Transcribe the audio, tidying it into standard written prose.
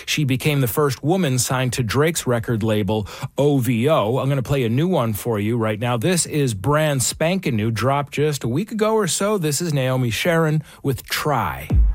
She became the first woman signed to Drake's record label, OVO. I'm going to play a new one for you right now. This is brand spanking new, dropped just a week ago or so. This is Naomi Sharon with Try.